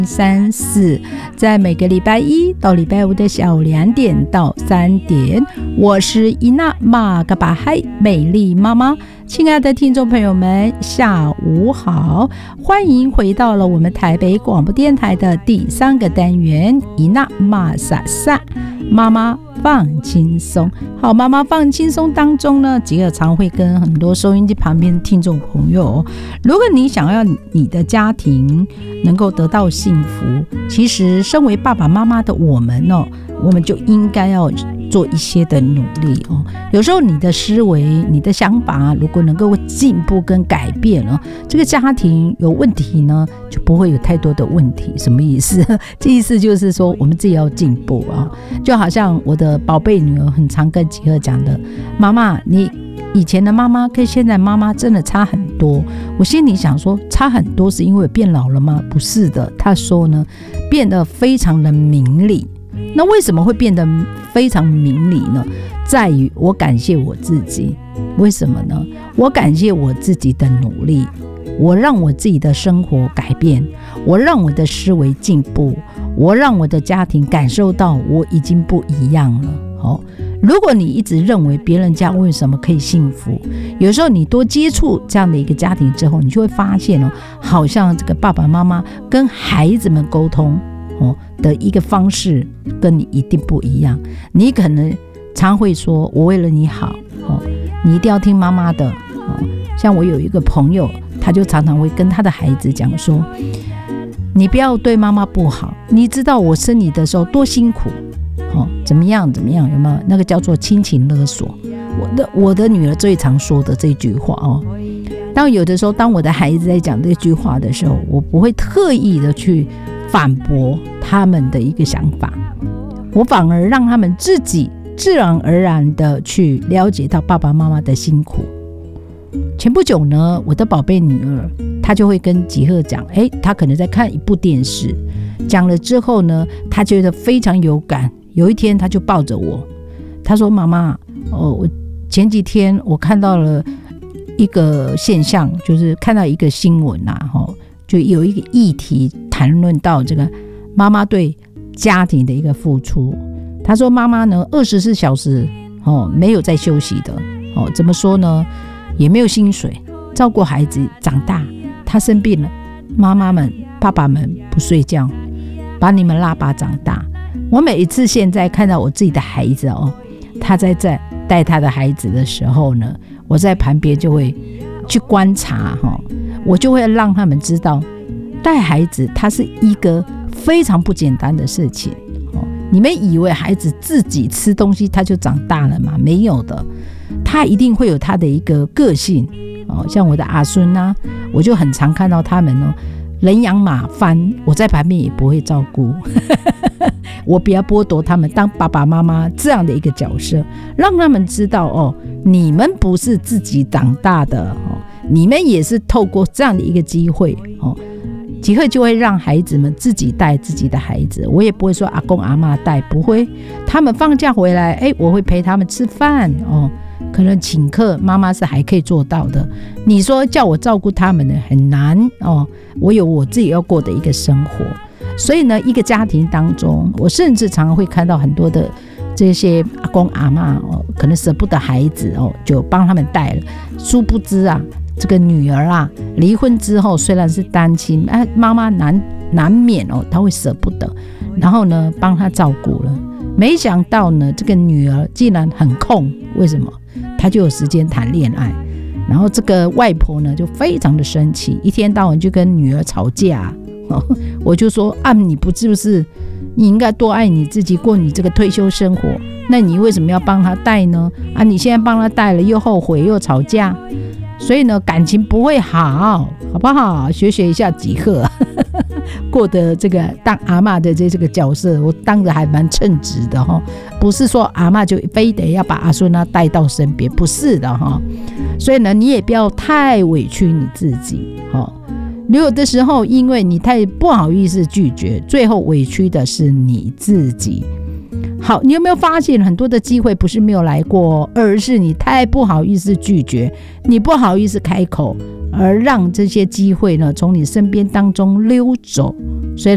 3、4，在每个礼拜一到礼拜五的下午2点到3点，我是伊娜玛嘎巴嗨美丽妈妈。亲爱的听众朋友们，下午好，欢迎回到了我们台北广播电台的第3个单元伊娜玛莎莎妈妈放轻松。好，妈妈放轻松当中呢，吉尔常会跟很多收音机旁边的听众朋友，如果你想要你的家庭能够得到幸福，其实身为爸爸妈妈的我们我们就应该要做一些的努力有时候你的思维、你的想法如果能够进步跟改变这个家庭有问题呢，就不会有太多的问题。什么意思？这意思就是说我们自己要进步就好像我的宝贝女儿很常跟吉尔讲的，妈妈，你以前的妈妈跟现在妈妈真的差很多。我心里想说，差很多是因为变老了吗？不是的，她说呢，变得非常的明理。那为什么会变得非常明理呢？在于我感谢我自己。为什么呢？我感谢我自己的努力，我让我自己的生活改变，我让我的思维进步，我让我的家庭感受到我已经不一样了如果你一直认为别人家为什么可以幸福，有时候你多接触这样的一个家庭之后，你就会发现好像这个爸爸妈妈跟孩子们沟通的一个方式跟你一定不一样。你可能常会说，我为了你好你一定要听妈妈的像我有一个朋友，他就常常会跟他的孩子讲说，你不要对妈妈不好，你知道我生你的时候多辛苦怎么样怎么样，有没有？那个叫做亲情勒索。我的女儿最常说的这句话当有的时候当我的孩子在讲这句话的时候，我不会特意的去反驳他们的一个想法，我反而让他们自己自然而然的去了解到爸爸妈妈的辛苦。前不久呢，我的宝贝女儿她就会跟吉赫讲她可能在看一部电视，讲了之后呢，她觉得非常有感。有一天她就抱着我，她说，妈妈我前几天我看到了一个现象，就是看到一个新闻就有一个议题谈论到这个妈妈对家庭的一个付出。她说妈妈呢24小时没有在休息的怎么说呢，也没有薪水照顾孩子长大，她生病了，妈妈们爸爸们不睡觉把你们拉拔长大。我每一次现在看到我自己的孩子他在带他的孩子的时候呢，我在旁边就会去观察我就会让他们知道，带孩子它是一个非常不简单的事情你们以为孩子自己吃东西他就长大了吗？没有的，他一定会有他的一个个性像我的阿孙我就很常看到他们人仰马翻，我在旁边也不会照顾我不要剥夺他们当爸爸妈妈这样的一个角色，让他们知道你们不是自己长大的你们也是透过这样的一个机会吉赫就会让孩子们自己带自己的孩子，我也不会说阿公阿嬷带，不会。他们放假回来我会陪他们吃饭可能请客妈妈是还可以做到的，你说叫我照顾他们呢很难我有我自己要过的一个生活。所以呢，一个家庭当中，我甚至常常会看到很多的这些阿公阿嬷可能舍不得孩子就帮他们带了，殊不知这个女儿离婚之后虽然是单亲妈妈难免她会舍不得，然后呢帮她照顾了。没想到呢，这个女儿竟然很空，为什么？她就有时间谈恋爱。然后这个外婆呢就非常的生气，一天到晚就跟女儿吵架我就说你不就是你应该多爱你自己，过你这个退休生活，那你为什么要帮她带呢？你现在帮她带了又后悔又吵架，所以呢感情不会好不好？学一下吉赫过的这个当阿嬷的这个角色，我当的还蛮称职的不是说阿嬷就非得要把阿孙带到身边，不是的所以呢你也不要太委屈你自己有的时候因为你太不好意思拒绝，最后委屈的是你自己。好，你有没有发现很多的机会不是没有来过，而是你太不好意思拒绝，你不好意思开口，而让这些机会呢从你身边当中溜走